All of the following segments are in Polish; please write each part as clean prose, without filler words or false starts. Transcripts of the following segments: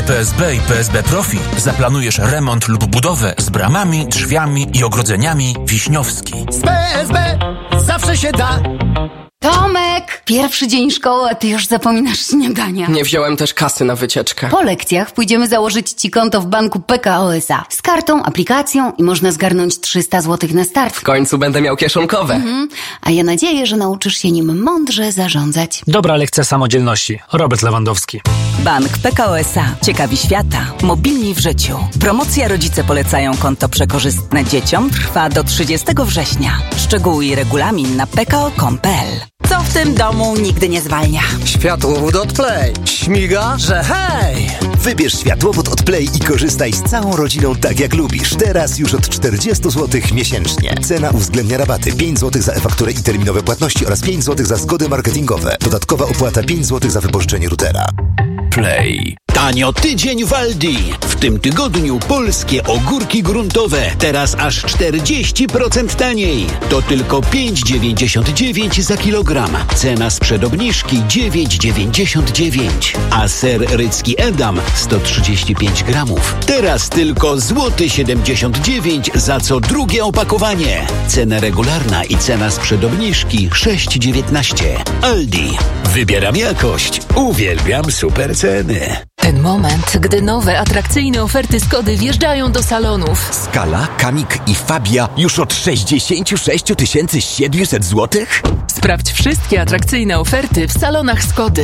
karcie PSB i PSB Profi zaplanujesz remont lub budowę z bramami, drzwiami i ogrodzeniami Wiśniowski. Z PSB zawsze się da. Tomek! Pierwszy dzień szkoły, a ty już zapominasz śniadania. Nie wziąłem też kasy na wycieczkę. Po lekcjach pójdziemy założyć ci konto w banku PKO SA. Z kartą, aplikacją i można zgarnąć 300 zł na start. W końcu będę miał kieszonkowe. A ja nadzieję, że nauczysz się nim mądrze zarządzać. Dobra lekcja samodzielności. Robert Lewandowski. Bank PKO SA. Ciekawi świata. Mobilni w życiu. Promocja Rodzice polecają konto przekorzystne dzieciom trwa do 30 września. Szczegóły i regulamin na pko.com.pl. Co w tym domu nigdy nie zwalnia? Światłowód od Play. Śmiga, że hej! Wybierz światłowód od Play i korzystaj z całą rodziną tak jak lubisz. Teraz już od 40 zł miesięcznie. Cena uwzględnia rabaty 5 zł za e-fakturę i terminowe płatności oraz 5 zł za zgody marketingowe. Dodatkowa opłata 5 zł za wypożyczenie routera. Play. Tanio tydzień w Aldi. W tym tygodniu polskie ogórki gruntowe. Teraz aż 40% taniej. To tylko 5,99 za kilogram. Cena sprzed obniżki 9,99. A ser rycki Edam 135 gramów. Teraz tylko złoty 79 za co drugie opakowanie. Cena regularna i cena sprzed obniżki 6,19. Aldi. Wybieram jakość. Uwielbiam super ceny. Ten moment, gdy nowe, atrakcyjne oferty Skody wjeżdżają do salonów. Skala, Kamik i Fabia już od 66 700 zł? Sprawdź wszystkie atrakcyjne oferty w salonach Skody.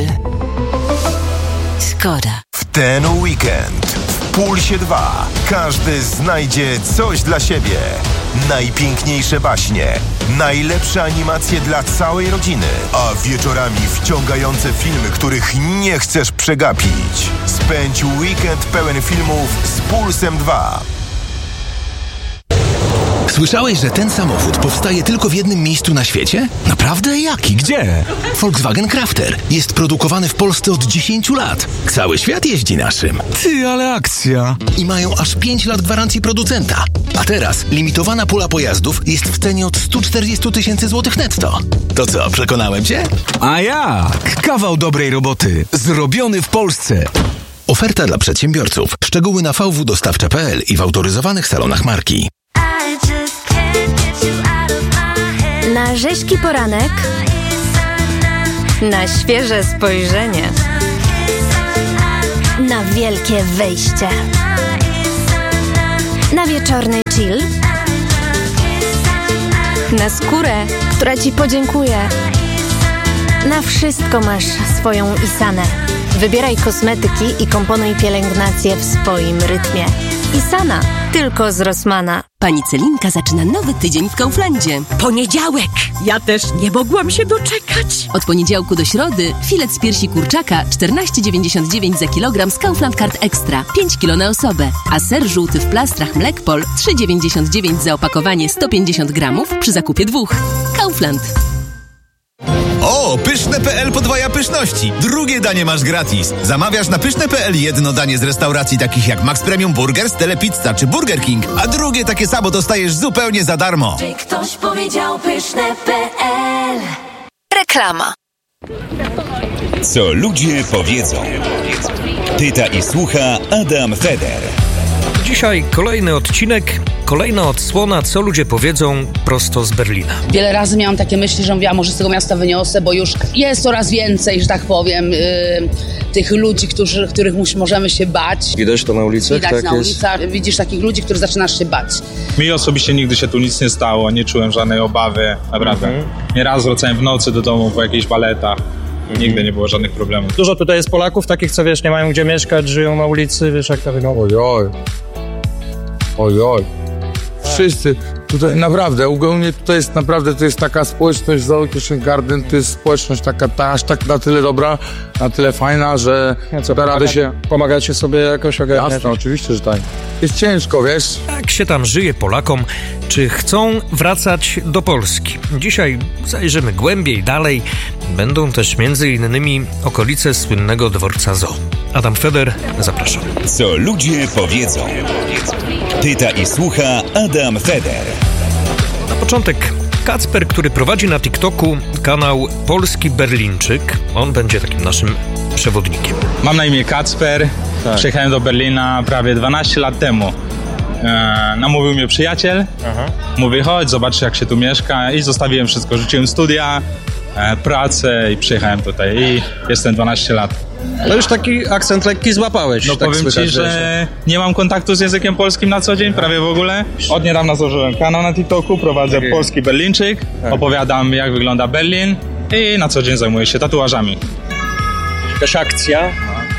Skoda. W ten weekend w Pulsie 2 każdy znajdzie coś dla siebie. Najpiękniejsze baśnie, najlepsze animacje dla całej rodziny, a wieczorami wciągające filmy, których nie chcesz przegapić. Spędź weekend pełen filmów z Pulsem 2. Słyszałeś, że ten samochód powstaje tylko w jednym miejscu na świecie? Naprawdę? Jaki? Gdzie? Volkswagen Crafter. Jest produkowany w Polsce od 10 lat. Cały świat jeździ naszym. Ty, ale akcja. I mają aż 5 lat gwarancji producenta. A teraz limitowana pula pojazdów jest w cenie od 140 000 złotych netto. To co, przekonałem cię? A jak? Kawał dobrej roboty. Zrobiony w Polsce. Oferta dla przedsiębiorców. Szczegóły na vwdostawcze.pl i w autoryzowanych salonach marki. Na rzeźki poranek, na świeże spojrzenie, na wielkie wejście, na wieczorny chill, na skórę, która ci podziękuje. Na wszystko masz swoją Isanę. Wybieraj kosmetyki i komponuj pielęgnację w swoim rytmie. Isana, tylko z Rossmana. Pani Celinka zaczyna nowy tydzień w Kauflandzie. Poniedziałek! Ja też nie mogłam się doczekać. Od poniedziałku do środy filet z piersi kurczaka 14,99 za kilogram z Kaufland Card Extra, 5 kg na osobę. A ser żółty w plastrach Mlekpol 3,99 za opakowanie 150 gramów przy zakupie 2. Kaufland. O, Pyszne.pl podwaja pyszności. Drugie danie masz gratis. Zamawiasz na Pyszne.pl jedno danie z restauracji takich jak Max Premium Burgers, Telepizza czy Burger King, a drugie takie samo dostajesz zupełnie za darmo. Czy ktoś powiedział Pyszne.pl? Reklama. Co ludzie powiedzą. Pyta i słucha Adam Feder. Dzisiaj kolejny odcinek, kolejna odsłona, co ludzie powiedzą prosto z Berlina. Wiele razy miałam takie myśli, że mówię, a może z tego miasta wyniosę, bo już jest coraz więcej, że tak powiem, tych ludzi, których możemy się bać. Widać to na ulicach? Widać tak na ulicach. Widzisz takich ludzi, których zaczynasz się bać. Mi osobiście nigdy się tu nic nie stało, nie czułem żadnej obawy, naprawdę. Nieraz wracałem w nocy do domu po jakichś baletach. Nigdy nie było żadnych problemów. Dużo tutaj jest Polaków, takich, co wiesz, nie mają gdzie mieszkać, żyją na ulicy, wiesz jak to wygląda. Ojoj. Wszyscy. Tutaj naprawdę, ogólnie tutaj jest naprawdę, to jest taka społeczność Zookieszyn Garden, to jest społeczność taka aż tak na tyle dobra, na tyle fajna, że da radę się... Pomagacie sobie jakoś ogarniać? Jasne, oczywiście, że tak. Jest ciężko, wiesz? Jak się tam żyje Polakom? Czy chcą wracać do Polski? Dzisiaj zajrzymy głębiej, dalej. Będą też między innymi okolice słynnego dworca Zoo. Adam Feder, zapraszam. Co ludzie powiedzą. Pyta i słucha Adam Feder. Na początek Kacper, który prowadzi na TikToku kanał Polski Berlińczyk. On będzie takim naszym przewodnikiem. Mam na imię Kacper, Tak. Przyjechałem do Berlina prawie 12 lat temu. Namówił mnie przyjaciel. Mówi, chodź, zobacz jak się tu mieszka. I zostawiłem wszystko, rzuciłem studia, pracę i przyjechałem tutaj. I jestem 12 lat. No już taki akcent lekki złapałeś. No tak powiem słychać, ci, że nie mam kontaktu z językiem polskim na co dzień, prawie w ogóle. Od niedawna założyłem kanał na TikToku, prowadzę Polski Berlińczyk, opowiadam jak wygląda Berlin i na co dzień zajmuję się tatuażami. Jakaś akcja?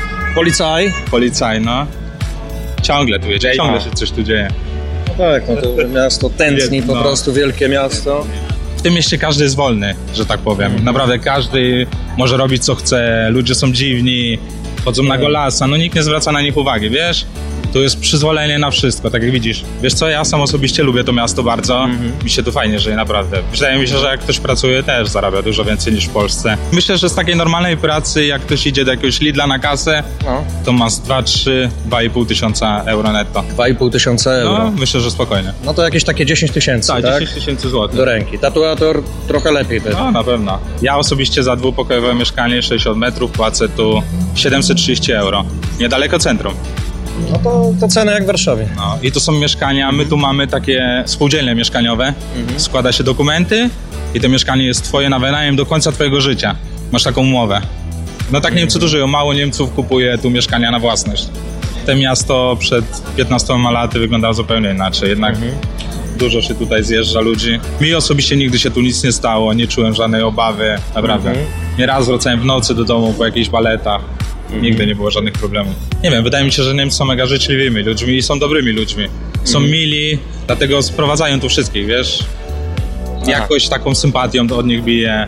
Policaj, no. Ciągle tu jedzie, ciągle się coś tu dzieje. No tak, no to miasto tętni, po prostu wielkie miasto. W tym mieście każdy jest wolny, że tak powiem. Naprawdę każdy może robić co chce, ludzie są dziwni, chodzą na golasa, no nikt nie zwraca na nich uwagi, wiesz? Tu jest przyzwolenie na wszystko, tak jak widzisz. Wiesz co, ja sam osobiście lubię to miasto bardzo, mi się tu fajnie żyje, naprawdę. Wydaje mi się, że jak ktoś pracuje, też zarabia dużo więcej niż w Polsce. Myślę, że z takiej normalnej pracy, jak ktoś idzie do jakiegoś Lidla na kasę, to ma 2,5 tysiąca euro netto. 2,5 tysiąca euro? No, myślę, że spokojnie. No to jakieś takie 10 tysięcy, tak? 10 tysięcy złotych. Do ręki. Tatuator trochę lepiej też. No, na pewno. Ja osobiście za dwupokojowe mieszkanie 60 metrów płacę tu 730 euro. Niedaleko centrum. No to ceny jak w Warszawie. No i tu są mieszkania, my tu mamy takie spółdzielnie mieszkaniowe, składa się dokumenty i to mieszkanie jest twoje na wynajem do końca twojego życia. Masz taką umowę. No tak Niemcy tu żyją, mało Niemców kupuje tu mieszkania na własność. To miasto przed 15 laty wyglądało zupełnie inaczej, jednak dużo się tutaj zjeżdża ludzi. Mi osobiście nigdy się tu nic nie stało, nie czułem żadnej obawy, naprawdę. Nieraz wracałem w nocy do domu po jakichś baletach. Nigdy nie było żadnych problemów. Nie wiem, wydaje mi się, że Niemcy są mega życzliwymi ludźmi i są dobrymi ludźmi. Są mili, dlatego sprowadzają tu wszystkich, wiesz? Jakoś taką sympatią od nich bije.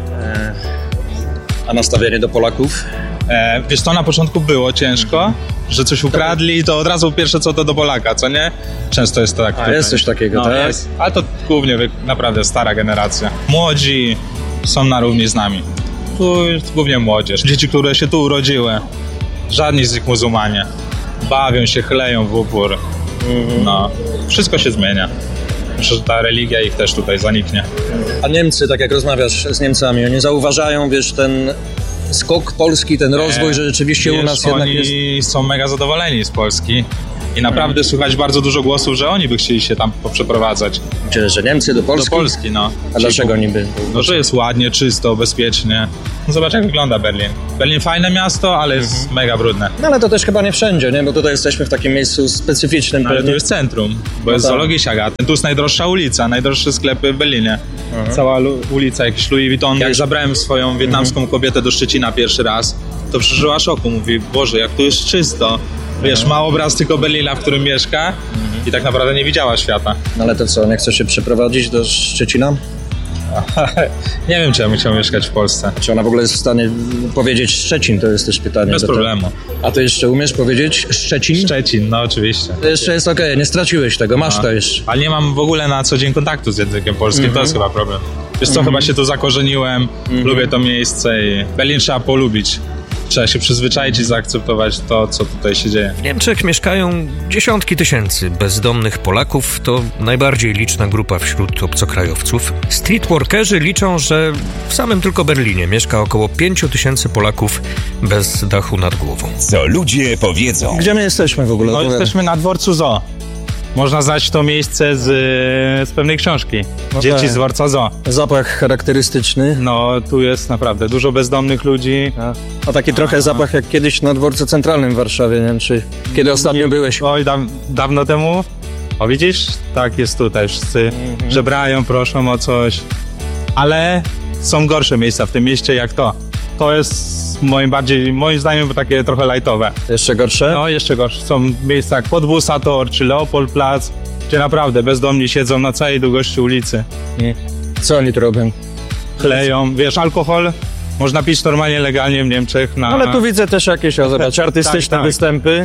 A nastawienie do Polaków? Wiesz, to na początku było ciężko, że coś ukradli, to od razu pierwsze co to do Polaka, co nie? Często jest tak. A jest coś takiego, tak? Jest. Ale to głównie naprawdę stara generacja. Młodzi są na równi z nami. Tu jest głównie młodzież. Dzieci, które się tu urodziły. Żadni z nich muzułmanie. Bawią się, chleją w upór. No, wszystko się zmienia. Myślę, że ta religia ich też tutaj zaniknie. A Niemcy, tak jak rozmawiasz z Niemcami, oni zauważają, wiesz, ten skok Polski, ten rozwój, że rzeczywiście u nas jednak jest... Oni są mega zadowoleni z Polski. I naprawdę słychać bardzo dużo głosów, że oni by chcieli się tam poprzeprowadzać. Że Niemcy do Polski? Do Polski, no. A dlaczego niby? No, że jest ładnie, czysto, bezpiecznie. No, zobacz, jak wygląda Berlin. Berlin fajne miasto, ale jest mega brudne. No ale to też chyba nie wszędzie, nie? Bo tutaj jesteśmy w takim miejscu specyficznym. Ale tu jest centrum, bo jest Zoologia Garten. Tu jest najdroższa ulica, najdroższe sklepy w Berlinie. Cała ulica, jakiś Louis Vuitton. Jak zabrałem swoją wietnamską kobietę do Szczecina pierwszy raz, to przeżyła szoku. Mówi, Boże, jak tu jest czysto. Wiesz, ma obraz tylko Berlina, w którym mieszka i tak naprawdę nie widziała świata. No ale to co, nie chce się przeprowadzić do Szczecina? Nie wiem, czy ja bym chciał mieszkać w Polsce. Czy ona w ogóle jest w stanie powiedzieć Szczecin? To jest też pytanie. Bez problemu. A ty jeszcze umiesz powiedzieć Szczecin? Szczecin, no oczywiście. To jeszcze jest okej, nie straciłeś tego, masz to jeszcze. Ale nie mam w ogóle na co dzień kontaktu z językiem polskim, to jest chyba problem. Wiesz co, chyba się tu zakorzeniłem, lubię to miejsce i Berlin trzeba polubić. Trzeba się przyzwyczaić i zaakceptować to, co tutaj się dzieje. W Niemczech mieszkają dziesiątki tysięcy bezdomnych Polaków. To najbardziej liczna grupa wśród obcokrajowców. Streetworkerzy liczą, że w samym tylko Berlinie mieszka około 5 tysięcy Polaków bez dachu nad głową. Co ludzie powiedzą? Gdzie my jesteśmy w ogóle? No, jesteśmy na dworcu Zoo. Można znać to miejsce z pewnej książki. Dzieci z dworca Zoo. Zapach charakterystyczny. No, tu jest naprawdę dużo bezdomnych ludzi. A taki trochę zapach jak kiedyś na dworcu centralnym w Warszawie, nie wiem, czy kiedy ostatnio byłeś? Oj, dawno temu. O, widzisz? Tak jest tutaj. Wszyscy żebrają, proszą o coś. Ale są gorsze miejsca w tym mieście jak to. To jest moim zdaniem takie trochę lajtowe. Jeszcze gorsze? No, jeszcze gorsze. Są miejsca jak Podwórzator czy Leopoldplatz, gdzie naprawdę bezdomni siedzą na całej długości ulicy. Co oni tu robią? Chleją. Wiesz, alkohol można pić normalnie, legalnie w Niemczech. No, ale tu widzę też jakieś, zobacz, artystyczne występy.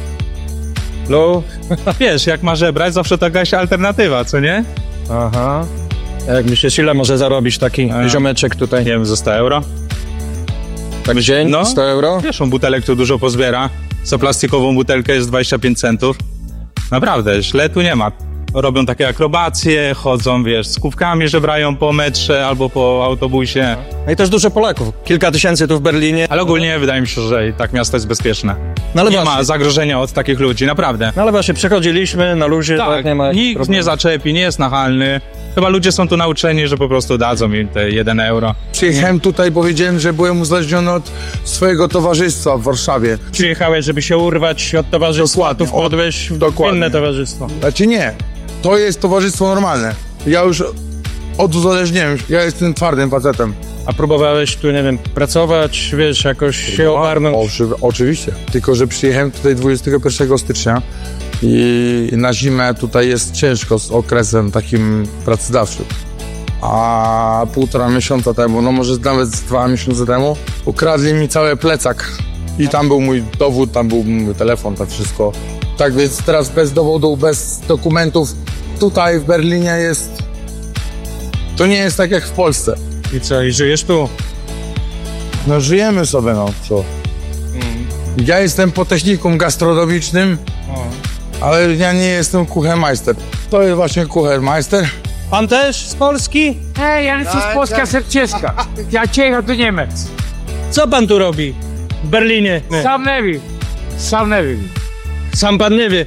No, wiesz, jak ma żebrać, zawsze to jakaś alternatywa, co nie? Aha. Jak myślisz, ile może zarobić taki ziomeczek tutaj? Nie wiem, za 100 euro. Tak w dzień? No, 100 euro? Wiesz, on butelek tu dużo pozbiera. Za plastikową butelkę jest 25 centów. Naprawdę, źle tu nie ma. Robią takie akrobacje, chodzą, wiesz, z kubkami żebrają po metrze albo po autobusie. No i też dużo Polaków. Kilka tysięcy tu w Berlinie. Ale ogólnie wydaje mi się, że i tak miasto jest bezpieczne. No ale nie właśnie. ma zagrożenia od takich ludzi, naprawdę. No ale właśnie, przechodziliśmy na luzie, tak nie ma nikt problemu. nie zaczepi, nie jest nachalny. Chyba ludzie są tu nauczeni, że po prostu dadzą mi te 1 euro. Przyjechałem tutaj, powiedziałem, że byłem uzależniony od swojego towarzystwa w Warszawie. Przyjechałeś, żeby się urwać od towarzystwa, tu wpadłeś w inne towarzystwo. Znaczy nie, to jest towarzystwo normalne. Ja już oduzależniłem, ja jestem twardym facetem. A próbowałeś tu, nie wiem, pracować, wiesz, jakoś się ogarnąć? Oczywiście, tylko że przyjechałem tutaj 21 stycznia i na zimę tutaj jest ciężko z okresem takim pracodawczym. A 1,5 miesiąca temu, no może nawet 2 miesiące temu, ukradli mi cały plecak i tam był mój dowód, tam był mój telefon, tak wszystko. Tak więc teraz bez dowodu, bez dokumentów tutaj w Berlinie jest... To nie jest tak jak w Polsce. I co, i żyjesz tu? No żyjemy sobie, no co. Ja jestem po technikum gastronomicznym, ale ja nie jestem kuchenmeister. To jest właśnie kuchenmeister. Pan też z Polski? Hej, ja jestem z Polska Sercieska. Ja ciecham tu Niemiec. Co pan tu robi w Berlinie? Sam nie wiem. Sam nie wiem. Sam pan nie wie.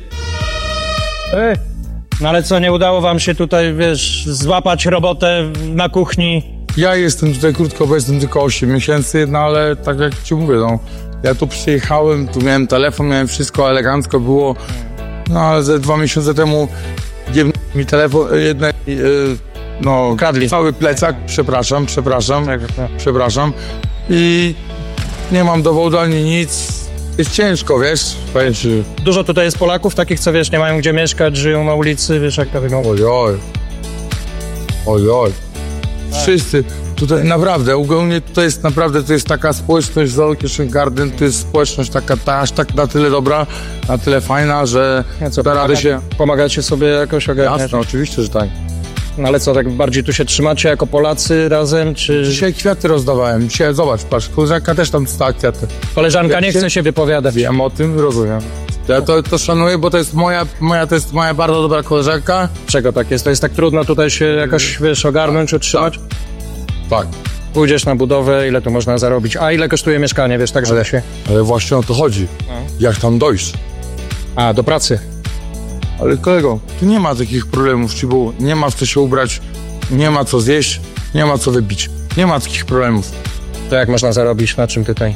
No ale co, nie udało wam się tutaj, wiesz, złapać robotę na kuchni? Ja jestem tutaj krótko, bo jestem tylko 8 miesięcy, no ale tak jak ci mówię, no. Ja tu przyjechałem, tu miałem telefon, miałem wszystko elegancko było, no ale ze 2 miesiące temu mi telefon, no, kradli cały plecak, przepraszam i nie mam dowodu ani nic. Jest ciężko, wiesz? Dużo tutaj jest Polaków, takich co wiesz, nie mają gdzie mieszkać, żyją na ulicy, wiesz jak to wygląda? Ojoj. Wszyscy. Tutaj naprawdę, ogólnie to jest naprawdę, to jest taka społeczność Zalokation Garden, to jest społeczność taka aż tak na tyle dobra, na tyle fajna, że da radę się... Pomagacie sobie jakoś ogarniać? Jasne, oczywiście, że tak. No ale co, tak bardziej tu się trzymacie jako Polacy razem, czy... Dzisiaj kwiaty rozdawałem, dzisiaj zobacz, patrz, koleżanka też tam stała kwiaty. Koleżanka nie chce się wypowiadać. Wiem o tym, rozumiem. Ja to szanuję, bo to jest moja bardzo dobra koleżanka. Czego tak jest? To jest tak trudno tutaj się jakoś, wiesz, ogarnąć, utrzymać? Tak. Pójdziesz na budowę, ile tu można zarobić? A ile kosztuje mieszkanie, wiesz, tak żeby się... Ale właśnie o to chodzi. Jak tam dojść? A, do pracy. Ale kolego, tu nie ma takich problemów, bo nie ma w co się ubrać, nie ma co zjeść, nie ma co wypić. Nie ma takich problemów. To jak można zarobić? Na czym tutaj?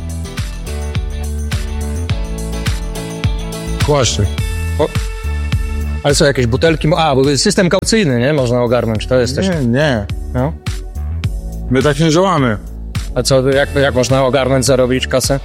Właśnie. Ale co, jakieś butelki? A, bo system kaucyjny, nie? Można ogarnąć, to jest też... Nie. No? My tak nie działamy. A co, jak można ogarnąć, zarobić kasę?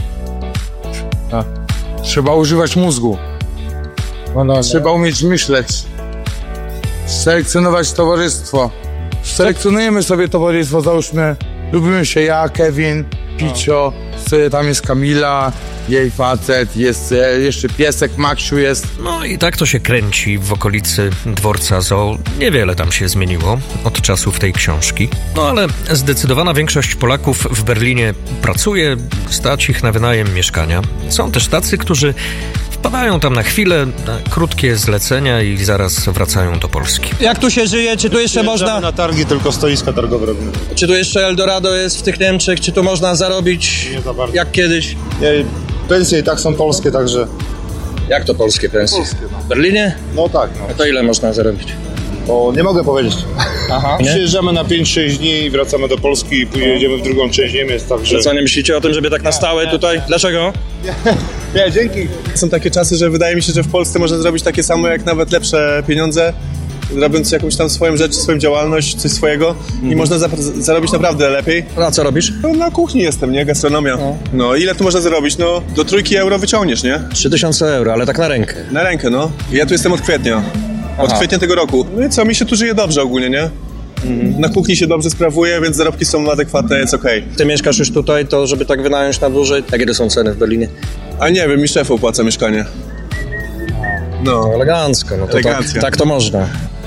Trzeba używać mózgu. Trzeba umieć myśleć. Selekcjonować towarzystwo. Selekcjonujemy sobie towarzystwo, załóżmy, lubimy się ja, Kevin, Picio, tam jest Kamila, jej facet, jest jeszcze piesek, Maksiu jest. No i tak to się kręci w okolicy dworca Zoo. Niewiele tam się zmieniło od czasów tej książki. No ale zdecydowana większość Polaków w Berlinie pracuje, stać ich na wynajem mieszkania. Są też tacy, którzy wpadają tam na chwilę, na krótkie zlecenia i zaraz wracają do Polski. Jak tu się żyje? Czy tu jeszcze można... na targi, tylko stoiska targowe robimy. Czy tu jeszcze Eldorado jest w tych Niemczech? Czy tu można zarobić jak kiedyś? Nie, pensje i tak są polskie, także... Jak to polskie pensje? Polskie, W Berlinie? No tak. No. A to ile można zarobić? O, nie mogę powiedzieć. Aha. Przyjeżdżamy na 5-6 dni i wracamy do Polski i później jedziemy w drugą część Niemiec, także... Co, nie myślicie o tym, żeby tak na stałe tutaj? Dlaczego? Nie, dzięki. Są takie czasy, że wydaje mi się, że w Polsce można zrobić takie samo, jak nawet lepsze pieniądze, robiąc jakąś tam swoją rzecz, swoją działalność, coś swojego i można zarobić naprawdę lepiej. A co robisz? No, na kuchni jestem, nie? Gastronomia. No, ile tu można zarobić? No, do 3 euro wyciągniesz, nie? 3000 euro, ale tak na rękę. Na rękę, no. Ja tu jestem od kwietnia. Od kwietnia tego roku. No i co, mi się tu żyje dobrze ogólnie, nie? Na kuchni się dobrze sprawuje, więc zarobki są adekwatne, jest okej. Ty mieszkasz już tutaj, to żeby tak wynająć na dłużej, jakie to są ceny w Berlinie? A nie wiem, mi szef opłaca mieszkanie. No, elegancko, no to elegancja. Tak to można.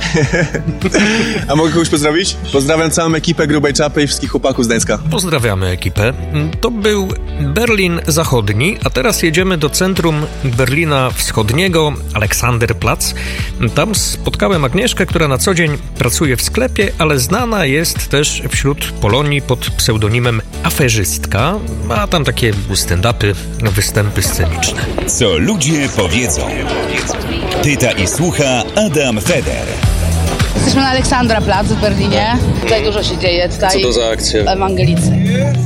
A mogę kogoś pozdrowić? Pozdrawiam całą ekipę Grubej Czapy i wszystkich chłopaków z Gdańska. Pozdrawiamy ekipę. To był Berlin Zachodni, a teraz jedziemy do centrum Berlina Wschodniego, Alexanderplatz. Tam spotkałem Agnieszkę, która na co dzień pracuje w sklepie, ale znana jest też wśród Polonii pod pseudonimem Aferzystka. Ma tam takie stand-upy, występy sceniczne. Co ludzie powiedzą. Pyta i słucha Adam Feder. Jesteśmy na Alexanderplatz w Berlinie. Tutaj dużo się dzieje. Tutaj co to za akcja? Ewangelicy.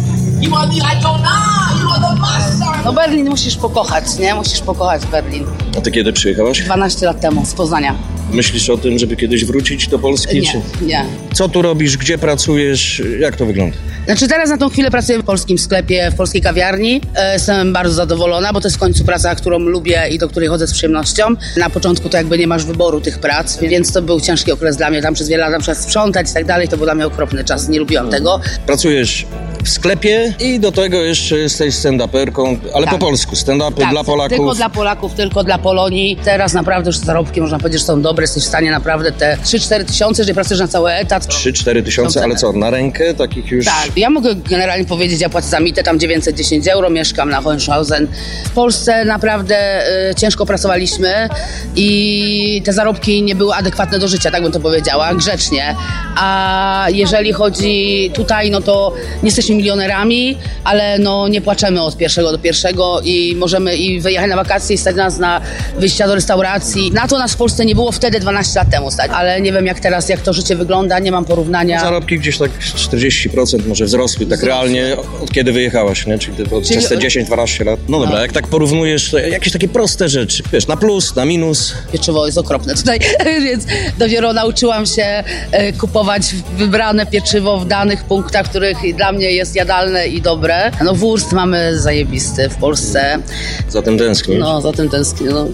No Berlin musisz pokochać, nie? Musisz pokochać Berlin. A ty kiedy przyjechałaś? 12 lat temu z Poznania. Myślisz o tym, żeby kiedyś wrócić do Polski? Nie. Co tu robisz? Gdzie pracujesz? Jak to wygląda? Znaczy teraz na tą chwilę pracuję w polskim sklepie, w polskiej kawiarni. Jestem bardzo zadowolona, bo to jest w końcu praca, którą lubię i do której chodzę z przyjemnością. Na początku to jakby nie masz wyboru tych prac, więc to był ciężki okres dla mnie. Tam przez wiele lat na przykład sprzątać i tak dalej, to był dla mnie okropny czas, nie lubiłam tego. Pracujesz w sklepie i do tego jeszcze jesteś stand-uperką, ale Tak. po polsku. Stand-upy dla Polaków. Tylko dla Polaków, tylko dla Polonii. Teraz naprawdę już zarobki można powiedzieć, że są dobre. Jesteś w stanie naprawdę te 3-4 tysiące, jeżeli pracujesz na cały etat. 3-4 tysiące, ale co, na rękę takich już? Tak, ja mogę generalnie powiedzieć, ja płacę za mitę tam 910 euro, mieszkam na Hohenschausen. W Polsce naprawdę ciężko pracowaliśmy i te zarobki nie były adekwatne do życia, tak bym to powiedziała, grzecznie. A jeżeli chodzi tutaj, no to nie jesteśmy milionerami, ale no nie płaczemy od pierwszego do pierwszego i możemy i wyjechać na wakacje i stać nas na wyjścia do restauracji. Na to nas w Polsce nie było wtedy 12 lat temu stać, ale nie wiem jak teraz, jak to życie wygląda, nie mam porównania. Zarobki gdzieś tak 40% może wzrosły, tak realnie od kiedy wyjechałaś, nie? Czyli przez te 10-12 lat. No dobra, jak tak porównujesz, to jakieś takie proste rzeczy, wiesz, na plus, na minus. Pieczywo jest okropne tutaj, więc dopiero nauczyłam się kupować wybrane pieczywo w danych punktach, których dla mnie jest jadalne i dobre. No wurst mamy zajebisty w Polsce. Za tym tęsknię. No, za tym tęsknię, no.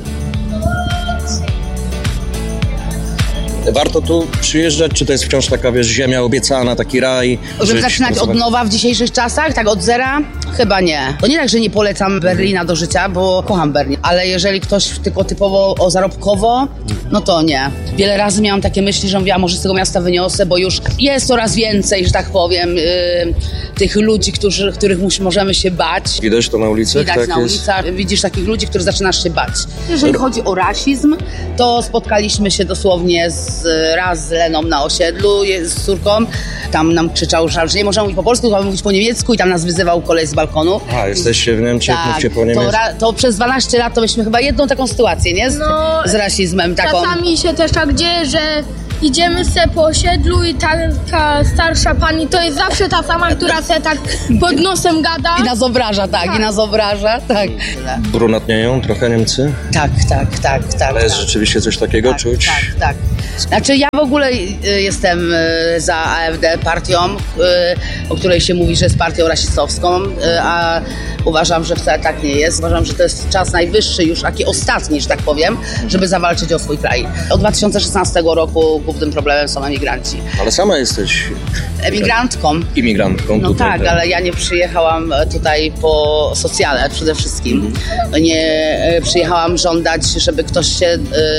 Warto tu przyjeżdżać, czy to jest wciąż taka, wiesz, ziemia obiecana, taki raj? Żeby zaczynać od nowa w dzisiejszych czasach, tak od zera? Chyba nie. To nie tak, że nie polecam Berlina do życia, bo kocham Berlin, ale jeżeli ktoś tylko typowo zarobkowo, no to nie. Wiele razy miałam takie myśli, że mówię, a może z tego miasta wyniosę, bo już jest coraz więcej, że tak powiem, tych ludzi, których możemy się bać. Widać to na ulicach? Widać tak na ulicach. Widzisz takich ludzi, których zaczynasz się bać. Jeżeli chodzi o rasizm, to spotkaliśmy się dosłownie raz z Leną na osiedlu, z córką. Tam nam krzyczał, że nie możemy mówić po polsku, mamy mówić po niemiecku i tam nas wyzywał kolej z balkonu. A, jesteście w Niemczech, tak, mówcie po niemiecku. To przez 12 lat to myśmy chyba jedną taką sytuację, nie? Z rasizmem taką. Czasami się też tak dzieje, że idziemy se po osiedlu i taka starsza pani to jest zawsze ta sama, która se tak pod nosem gada. I nas obraża, tak. I nas obraża, tak. Brunatnieją trochę Niemcy? Tak. Ale jest rzeczywiście coś takiego czuć? Tak. Znaczy ja w ogóle jestem za AfD, partią, o której się mówi, że jest partią rasistowską, a uważam, że wcale tak nie jest. Uważam, że to jest czas najwyższy już, taki ostatni, że tak powiem, żeby zawalczyć o swój kraj. Od 2016 roku głównym problemem są emigranci. Ale sama jesteś... Emigrantką. Imigrantką. No tutaj, tak, ale ja nie przyjechałam tutaj po socjale przede wszystkim. Nie przyjechałam żądać, żeby ktoś się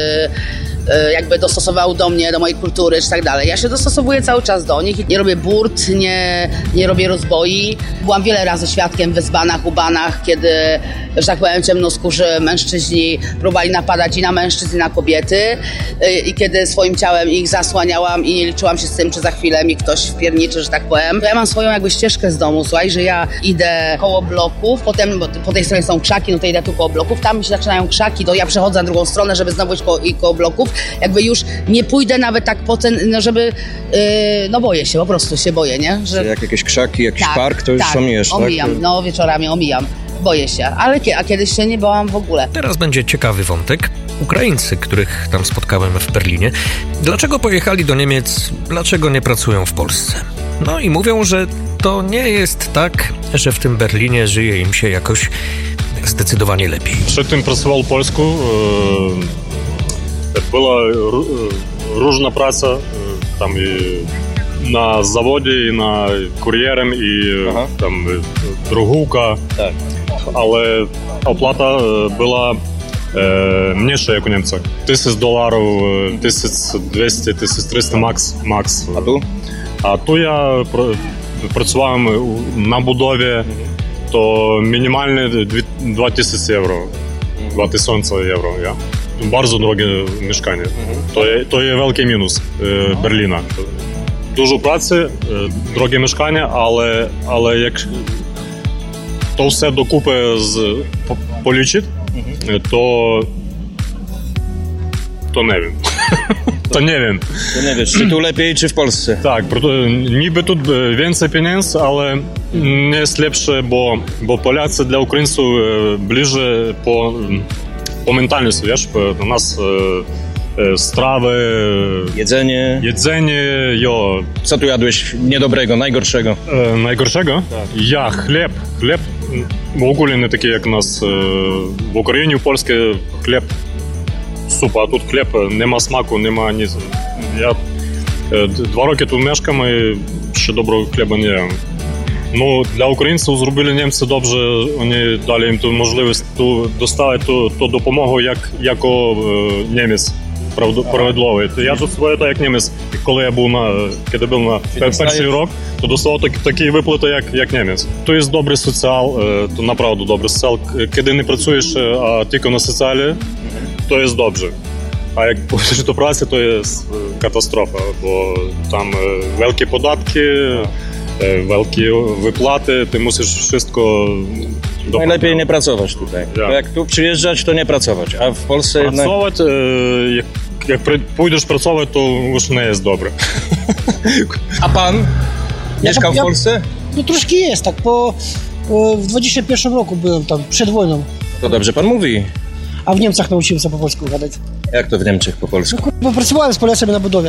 jakby dostosował do mnie, do mojej kultury czy tak dalej. Ja się dostosowuję cały czas do nich. Nie robię burt, nie robię rozboi. Byłam wiele razy świadkiem w Wysbanach, Ubanach, kiedy, że tak powiem, ciemnoskórzy mężczyźni próbowali napadać i na mężczyzn, i na kobiety. I kiedy swoim ciałem ich zasłaniałam i nie liczyłam się z tym, czy za chwilę mi ktoś wpierniczy, że tak powiem. Ja mam swoją jakby ścieżkę z domu, słuchaj, że ja idę koło bloków, potem po tej stronie są krzaki, no to idę tu koło bloków, tam mi się zaczynają krzaki, to ja przechodzę na drugą stronę, żeby znowu iść koło bloków. Jakby już nie pójdę nawet tak no żeby, no boję się, po prostu się boję, nie? Że jak jakieś krzaki, jakiś park, to już omijesz, tak? Omijam, no wieczorami omijam. Boję się, ale a kiedyś się nie bałam w ogóle. Teraz będzie ciekawy wątek. Ukraińcy, których tam spotkałem w Berlinie. Dlaczego pojechali do Niemiec? Dlaczego nie pracują w Polsce? No i mówią, że to nie jest tak, że w tym Berlinie żyje im się jakoś zdecydowanie lepiej. Przed tym pracował w Polsku. Była różna praca, tam i na zawodzie, i na kurierem, i tam drogówka, ale opłata była mniejsze jak u Niemcach. $1000, 1200, 1300 max. A tu ja працювałem na budowie, to minimalnie 2000 euro. 2000 euro, ja. Bardzo drogie mieszkanie. To jest wielki minus Berlina. Dużo pracy, drogie mieszkanie, ale jak to все докупи policzyć, to nie wiem. To nie wiem. To nie wiesz, czy tu lepiej, czy w Polsce? Tak, niby tu więcej pieniędzy, ale nie jest lepsze, bo Polacy dla Ukraińców bliżej po mentalności, wiesz, do nas strawy, jedzenie, jo. Co tu jadłeś niedobrego, najgorszego? Najgorszego? Tak. Ja, chleb w ogóle nie taki jak nas w Ukrainie, w Polsce chleb super, a тут chleb nie ma smaku, nie ma nic. Ja 2 roki tu mieszkam i ще dobrego chleba nie jem. No, dla Ukraińców zrobili Niemcy dobrze, oni dali im tu możliwość dostać to допомогу jako Niemiec справедливий. Я тут своє так як Niemiec, коли був на перший рік, то достав такі виплати як Niemiec. То є добрий соціал, то направду добрий соціал. Коли не працюєш, а тільки на соціалі, to jest dobrze. A jak pójdziesz do pracy, to jest katastrofa, bo tam wielkie podatki, wielkie wypłaty, ty musisz wszystko... Najlepiej nie pracować tutaj. Ja. Jak tu przyjeżdżać, to nie pracować, a w Polsce jednak... Pracować, jak pójdziesz pracować, to już nie jest dobre. A pan mieszkał w Polsce? No troszkę jest, tak, w 21 roku byłem tam, przed wojną. To dobrze pan mówi. A w Niemczech nauczyłem się po polsku gadać. Jak to w Niemczech po polsku? Bo pracowałem z Polakami na budowie.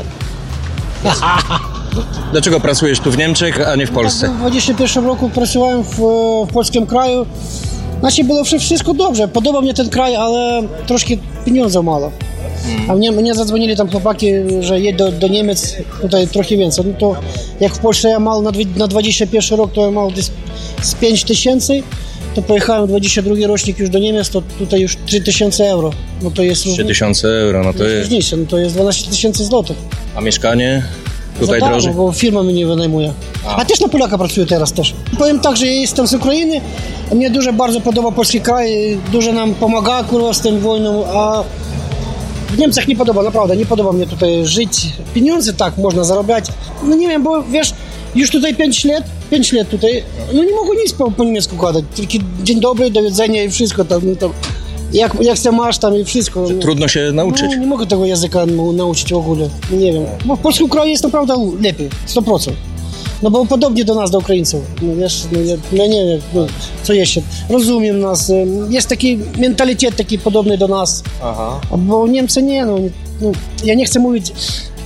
Dlaczego pracujesz tu w Niemczech, a nie w Polsce? W 21 roku pracowałem w polskim kraju. Znaczy było wszystko dobrze. Podoba mnie ten kraj, ale troszkę pieniędzy mało. A mnie zadzwonili tam chłopaki, że jedź do Niemiec, tutaj trochę więcej. No to jak w Polsce ja mal na 21 rok, to ja mal z 5000, to pojechałem 22 rocznik już do Niemiec, to tutaj już 3000 euro. No to jest 3000 euro, no to jest... Różnica, no to jest 12 000 złotych. A mieszkanie? Tutaj drożej? Bo firma mnie wynajmuje. A też na Polaka pracuję teraz też. Powiem tak, że ja jestem z Ukrainy, mnie bardzo podoba polski kraj, dużo nam pomaga kurwa z tym wojną, a w Niemczech nie podoba, naprawdę, nie podoba mnie tutaj żyć. Pieniądze tak, można zarabiać. No nie wiem, bo wiesz, już tutaj 5 lat tutaj, no nie mogę nic po niemiecku gadać, tylko dzień dobry, do widzenia i wszystko tam, no to jak się masz tam i wszystko. Trudno się nauczyć. No, nie mogę tego języka nauczyć w ogóle, nie wiem. Bo w polskim kraju jest naprawdę lepiej, 100%. No bo podobnie do nas, do Ukraińców, no wiesz, no nie wiem, no, co jeszcze, rozumiem nas, jest taki mentalitet taki podobny do nas, bo Niemcy nie, no ja nie chcę mówić